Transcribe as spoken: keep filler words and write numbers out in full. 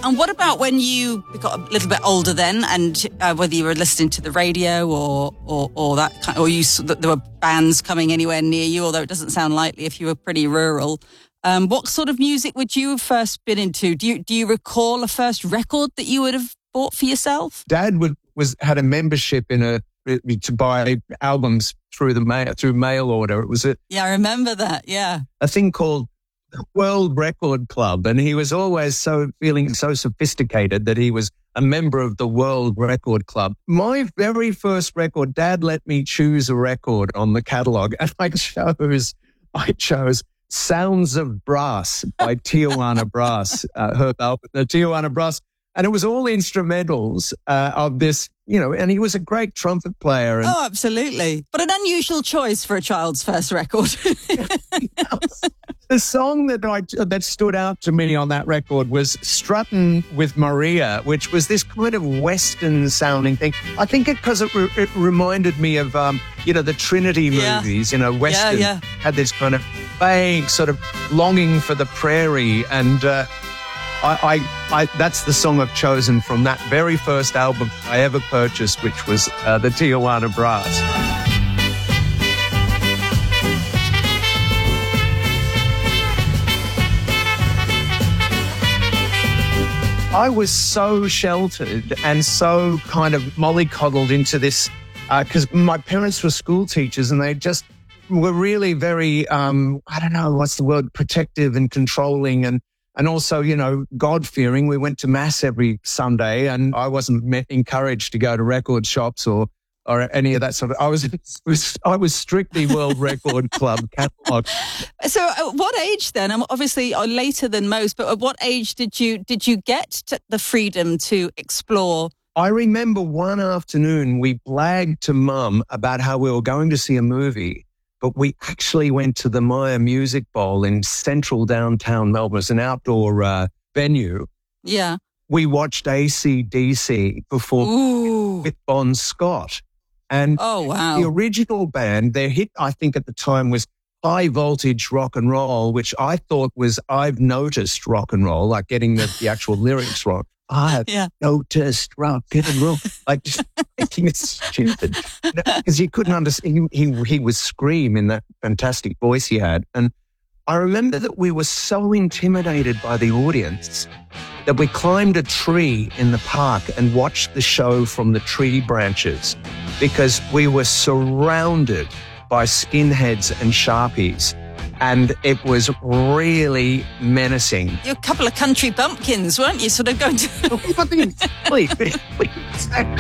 And what about when you got a little bit older then, and uh, whether you were listening to the radio or or, or that kind, or you saw that there were bands coming anywhere near you, although it doesn't sound likely if you were pretty rural. Um, what sort of music would you have first been into? Do you do you recall a first record that you would have bought for yourself? Dad would was had a membership in a to buy albums through the mail through mail order. It was a yeah, I remember that. Yeah, a thing called World Record Club, and he was always so feeling so sophisticated that he was a member of the World Record Club. My very first record, Dad let me choose a record on the catalogue, and I chose I chose Sounds of Brass by Tijuana Brass, uh, Herb Alpert, the Tijuana Brass. And it was all instrumentals uh, of this, you know, and he was a great trumpet player. And oh, absolutely. But an unusual choice for a child's first record. The song that I that stood out to me on that record was Struttin' with Maria, which was this kind of Western-sounding thing. I think it because it, re- it reminded me of, um, you know, the Trinity yeah. movies, you know, Western yeah, yeah. had this kind of vague sort of longing for the prairie, and uh, I, I, I, that's the song I've chosen from that very first album I ever purchased, which was uh, the Tijuana Brass. I was so sheltered and so kind of mollycoddled into this because uh, my parents were school teachers, and they just were really very, um, I don't know, what's the word, protective and controlling, and And also, you know, God-fearing. We went to mass every Sunday, and I wasn't met, encouraged to go to record shops or or any of that sort of. I was, was I was strictly World Record Club catalog. So, at what age then? I'm obviously later than most, but at what age did you did you get to the freedom to explore? I remember one afternoon we blagged to Mum about how we were going to see a movie. But we actually went to the Maya Music Bowl in central downtown Melbourne. It's an outdoor uh, venue. Yeah. We watched A C D C before Ooh. with Bon Scott. And oh, wow. the original band, their hit, I think, at the time was High Voltage Rock and Roll, which I thought was I've Noticed Rock and Roll, like getting the, the actual lyrics wrong. I've yeah. noticed rock and roll. Like just making it stupid. Because you couldn't understand. He, he, he would scream in that fantastic voice he had. And I remember that we were so intimidated by the audience that we climbed a tree in the park and watched the show from the tree branches because we were surrounded by skinheads and Sharpies. And it was really menacing. You're a couple of country bumpkins, weren't you? Sort of going to... please, please, please.